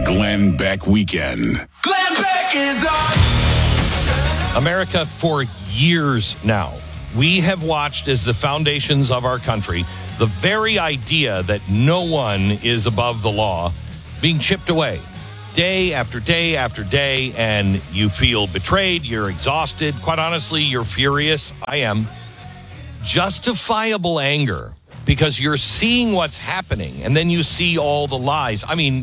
Glenn Beck Weekend. Glenn Beck is on. America, for years now, we have watched as the foundations of our country, the very idea that no one is above the law being chipped away day after day after day, and you feel betrayed, you're exhausted. Quite honestly, you're furious. I am. Justifiable anger because you're seeing what's happening, and then you see all the lies.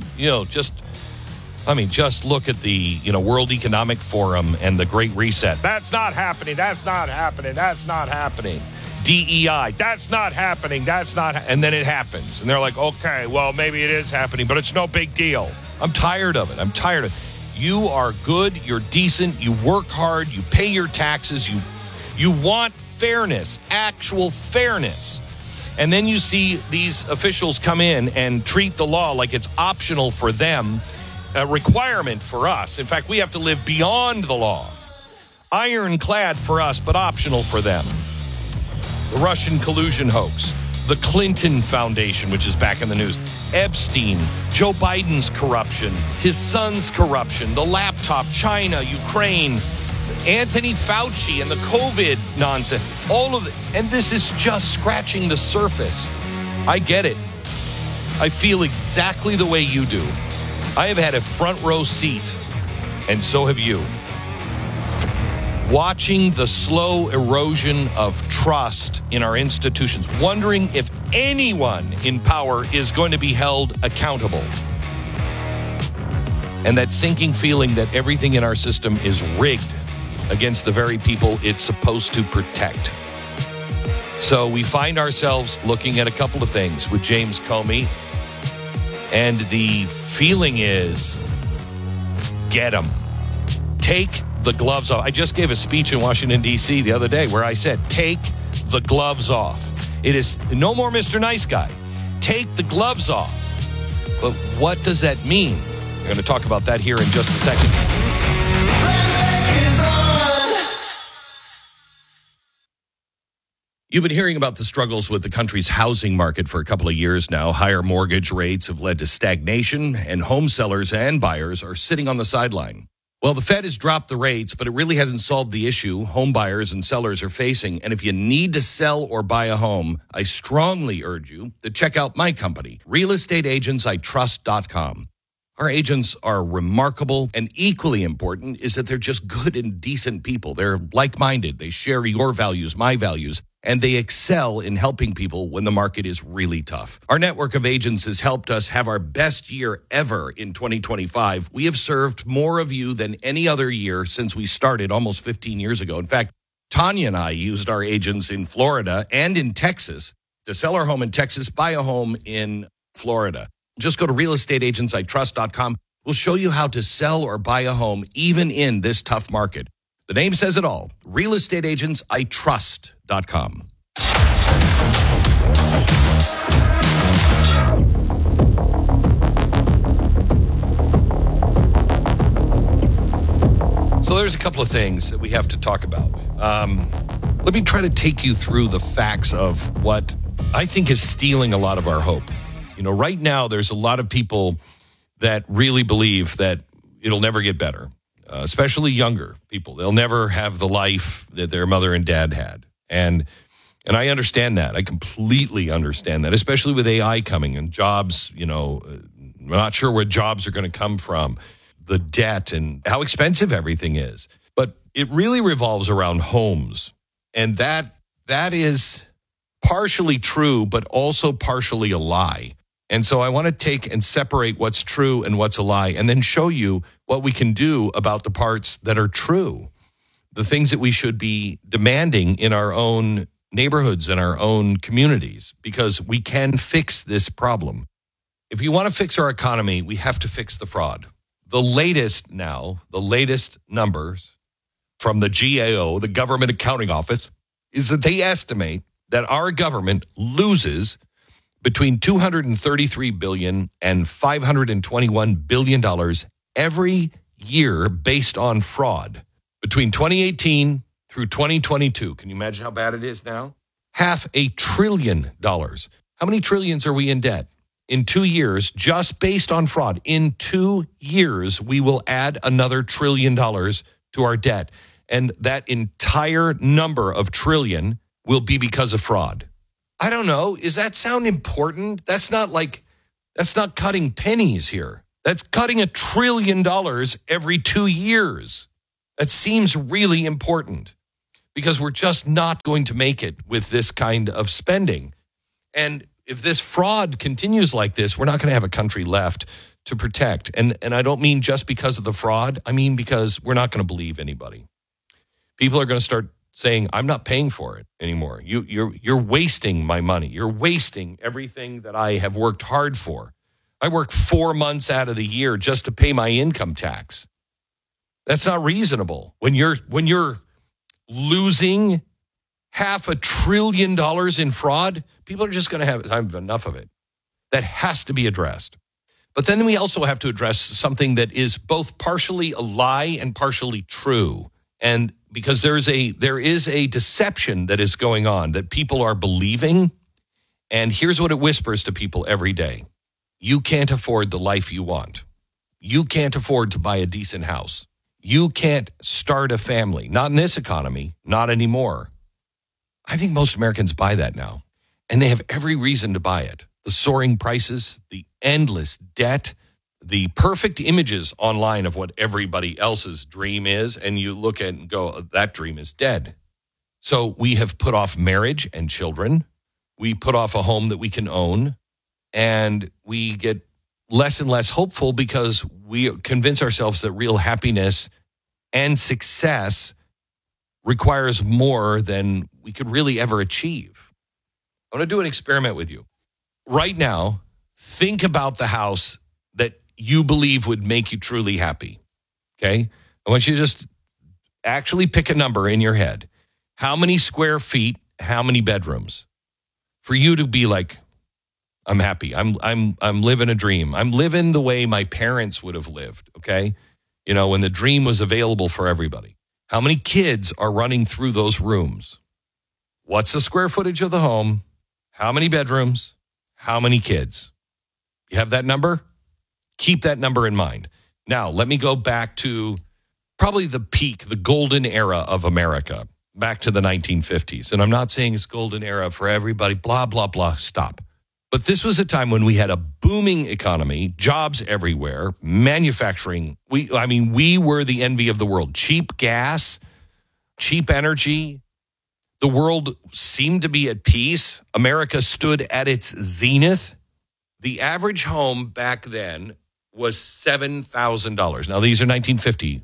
Just look at the, World Economic Forum and the Great Reset. That's not happening. That's not happening. That's not happening. DEI. That's not happening. And then it happens. And they're like, okay, well, maybe it is happening, but it's no big deal. I'm tired of it. You are good. You're decent. You work hard. You pay your taxes. You want fairness, actual fairness. And then you see these officials come in and treat the law like it's optional for them, a requirement for us. In fact, we have to live beyond the law. Ironclad for us, but optional for them. The Russian collusion hoax, the Clinton Foundation, which is back in the news, Epstein, Joe Biden's corruption, his son's corruption, the laptop, China, Ukraine, Anthony Fauci and the COVID nonsense, all of it. And this is just scratching the surface. I get it. I feel exactly the way you do. I have had a front row seat, and so have you. Watching the slow erosion of trust in our institutions, wondering if anyone in power is going to be held accountable. And that sinking feeling that everything in our system is rigged against the very people it's supposed to protect. So we find ourselves looking at a couple of things with James Comey, and the feeling is, get them. Take the gloves off. I just gave a speech in Washington, D.C. the other day where I said, take the gloves off. It is no more Mr. Nice Guy. Take the gloves off. But what does that mean? We're going to talk about that here in just a second. You've been hearing about the struggles with the country's housing market for a couple of years now. Higher mortgage rates have led to stagnation, and home sellers and buyers are sitting on the sideline. Well, the Fed has dropped the rates, but it really hasn't solved the issue home buyers and sellers are facing. And if you need to sell or buy a home, I strongly urge you to check out my company, realestateagentsitrust.com. Our agents are remarkable, and equally important is that they're just good and decent people. They're like-minded. They share your values, my values, and they excel in helping people when the market is really tough. Our network of agents has helped us have our best year ever in 2025. We have served more of you than any other year since we started almost 15 years ago. In fact, Tanya and I used our agents in Florida and in Texas to sell our home in Texas, buy a home in Florida. Just go to realestateagentsitrust.com. We'll show you how to sell or buy a home even in this tough market. The name says it all. realestateagentsitrust.com. So there's a couple of things that we have to talk about. Let me try to take you through the facts of what I think is stealing a lot of our hope. Right now, there's a lot of people that really believe that it'll never get better, especially younger people. They'll never have the life that their mother and dad had. And I understand that. I completely understand that, especially with AI coming and jobs, I'm not sure where jobs are going to come from, the debt and how expensive everything is. But it really revolves around homes. And that is partially true, but also partially a lie. And so I want to take and separate what's true and what's a lie, and then show you what we can do about the parts that are true, the things that we should be demanding in our own neighborhoods and our own communities, because we can fix this problem. If you want to fix our economy, we have to fix the fraud. The latest numbers from the GAO, the Government Accounting Office, is that they estimate that our government loses between $233 billion and $521 billion every year based on fraud. Between 2018 through 2022, can you imagine how bad it is now? $500 billion. How many trillions are we in debt? in 2 years, just based on fraud, in 2 years, we will add another $1 trillion to our debt. And that entire number of trillion will be because of fraud. I don't know. Does that sound important? That's not cutting pennies here. That's cutting $1 trillion every 2 years. That seems really important because we're just not going to make it with this kind of spending. And if this fraud continues like this, we're not going to have a country left to protect. And I don't mean just because of the fraud. I mean because we're not going to believe anybody. People are going to start saying, I'm not paying for it anymore. You're wasting my money. You're wasting everything that I have worked hard for. I work 4 months out of the year just to pay my income tax. That's not reasonable. When you're losing $500 billion in fraud, people are just going to have enough of it. That has to be addressed. But then we also have to address something that is both partially a lie and partially true. And because there is a deception that is going on that people are believing. And here's what it whispers to people every day. You can't afford the life you want. You can't afford to buy a decent house. You can't start a family. Not in this economy. Not anymore. I think most Americans buy that now. And they have every reason to buy it. The soaring prices, the endless debt, the perfect images online of what everybody else's dream is. And you look at it and go, that dream is dead. So we have put off marriage and children. We put off a home that we can own. And we get less and less hopeful because we convince ourselves that real happiness and success requires more than we could really ever achieve. I want to do an experiment with you. Right now, think about the house that you believe would make you truly happy. Okay? I want you to just actually pick a number in your head. How many square feet, how many bedrooms? For you to be like, I'm happy. I'm living a dream. I'm living the way my parents would have lived, okay? You know, when the dream was available for everybody. How many kids are running through those rooms? What's the square footage of the home? How many bedrooms? How many kids? You have that number? Keep that number in mind. Now, let me go back to probably the peak, the golden era of America, back to the 1950s. And I'm not saying it's golden era for everybody, blah, blah, blah, stop. But this was a time when we had a booming economy, jobs everywhere, manufacturing. We were the envy of the world. Cheap gas, cheap energy. The world seemed to be at peace. America stood at its zenith. The average home back then was $7,000. Now, these are $1950.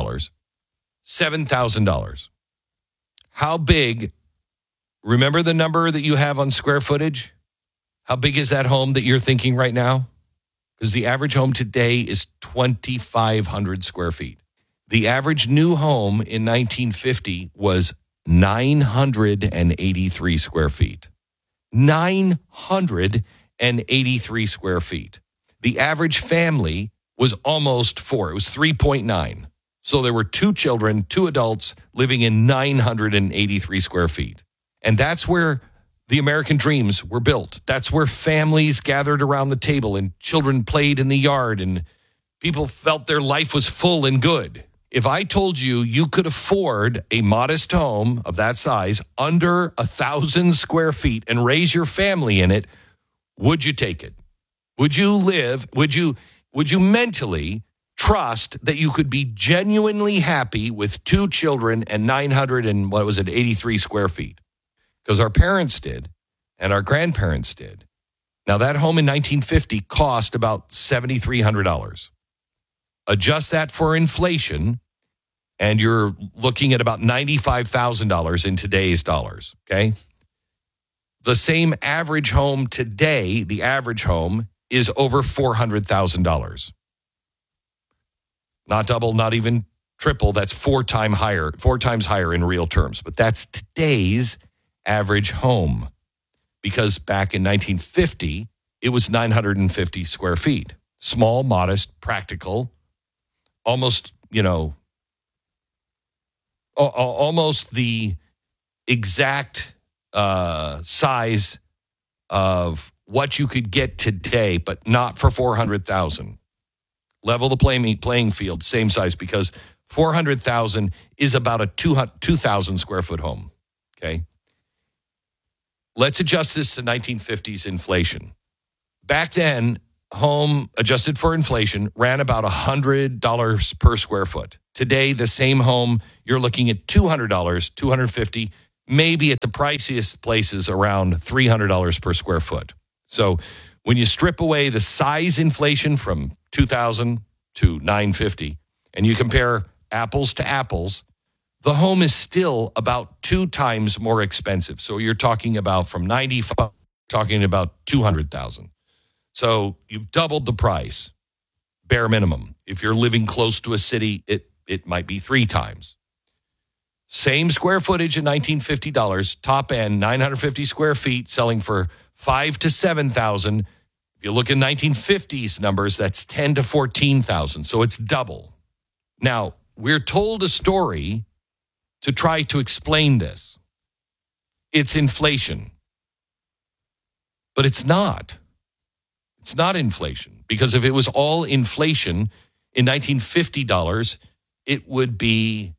$7,000. How big? Remember the number that you have on square footage? How big is that home that you're thinking right now? Because the average home today is 2,500 square feet. The average new home in 1950 was 983 square feet. 983 square feet. The average family was almost 4. It was 3.9. So there were 2 children, 2 adults living in 983 square feet. And that's where the American dreams were built. That's where families gathered around the table and children played in the yard and people felt their life was full and good. If I told you you could afford a modest home of that size under 1,000 square feet and raise your family in it, would you take it? Would you live? Would you mentally trust that you could be genuinely happy with 2 children and 83 square feet? Because our parents did and our grandparents did. Now, that home in 1950 cost about $7,300. Adjust that for inflation, and you're looking at about $95,000 in today's dollars, okay? The same average home today, the average home, is over $400,000. Not double, not even triple. That's 4 times higher in real terms. But that's today's average home, because back in 1950, it was 950 square feet. Small, modest, practical, almost the exact size of what you could get today, but not for $400,000. Level the playing field, same size, because $400,000 is about a 2,000 square foot home. Okay. Let's adjust this to 1950s inflation. Back then, home adjusted for inflation ran about $100 per square foot. Today, the same home, you're looking at $200, $250, maybe at the priciest places around $300 per square foot. So when you strip away the size inflation from 2000 to 950 and you compare apples to apples, the home is still about 2 times more expensive. So you're talking about from 95, talking about 200,000. So you've doubled the price, bare minimum. If you're living close to a city, it might be 3 times. Same square footage in $1950, top end, 950 square feet, selling for $5,000 to $7,000. If you look at 1950s numbers, that's $10,000 to $14,000. So it's double. Now, we're told a story to try to explain this. It's inflation. But it's not. It's not inflation. Because if it was all inflation in $1950, it would be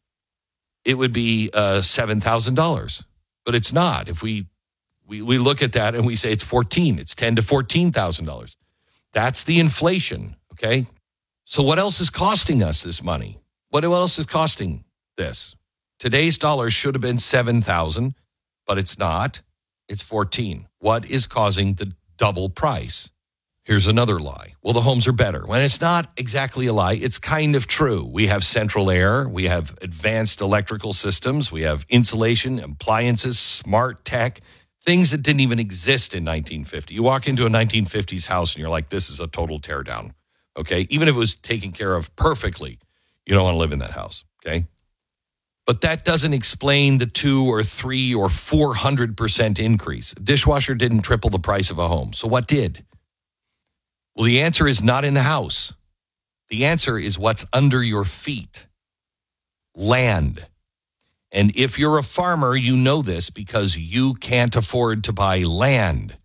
$7,000. But it's not. If we look at that and we say it's $10,000 to $14,000. That's the inflation, okay? So what else is costing us this money? What else is costing this? Today's dollar should have been $7,000, but it's not. It's $14,000. What is causing the double price? Here's another lie. Well, the homes are better. When it's not exactly a lie, it's kind of true. We have central air. We have advanced electrical systems. We have insulation, appliances, smart tech, things that didn't even exist in 1950. You walk into a 1950s house and you're like, this is a total teardown, okay? Even if it was taken care of perfectly, you don't want to live in that house, okay? But that doesn't explain the 2 or 3 or 400% increase. A dishwasher didn't triple the price of a home. So what did? Well, the answer is not in the house. The answer is what's under your feet. Land. And if you're a farmer, you know this because you can't afford to buy land.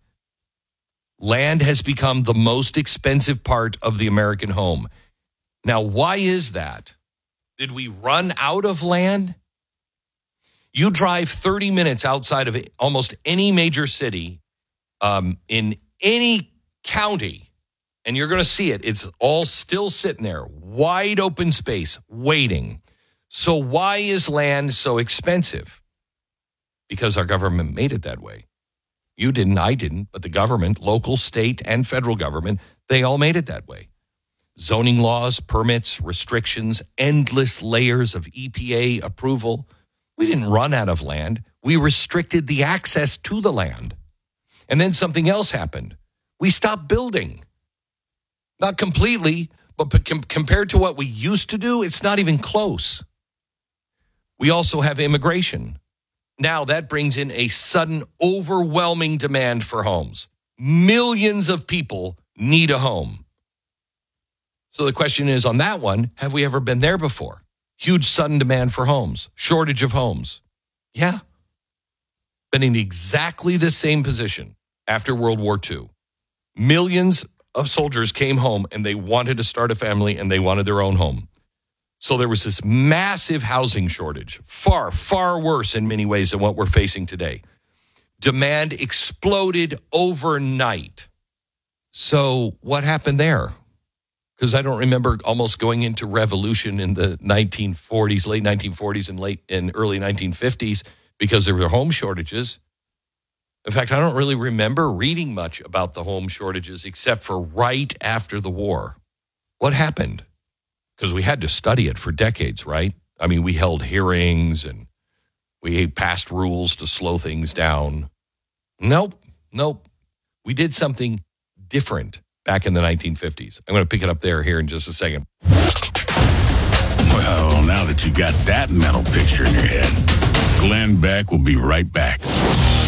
Land has become the most expensive part of the American home. Now, why is that? Did we run out of land? You drive 30 minutes outside of almost any major city in any county, and you're going to see it. It's all still sitting there, wide open space, waiting. So why is land so expensive? Because our government made it that way. You didn't, I didn't, but the government, local, state, and federal government, they all made it that way. Zoning laws, permits, restrictions, endless layers of EPA approval. We didn't run out of land. We restricted the access to the land. And then something else happened. We stopped building. Not completely, but compared to what we used to do, it's not even close. We also have immigration. Now that brings in a sudden, overwhelming demand for homes. Millions of people need a home. So the question is on that one, have we ever been there before? Huge sudden demand for homes, shortage of homes. Yeah. Been in exactly the same position after World War II. Millions of soldiers came home and they wanted to start a family and they wanted their own home. So there was this massive housing shortage, far, far worse in many ways than what we're facing today. Demand exploded overnight. So what happened there? Because I don't remember almost going into revolution in the 1940s, late 1940s and early 1950s because there were home shortages. In fact, I don't really remember reading much about the home shortages except for right after the war. What happened? Because we had to study it for decades, right? I mean, we held hearings and we passed rules to slow things down. Nope. We did something different back in the 1950s. I'm going to pick it up here in just a second. Well, now that you got that mental picture in your head, Glenn Beck will be right back.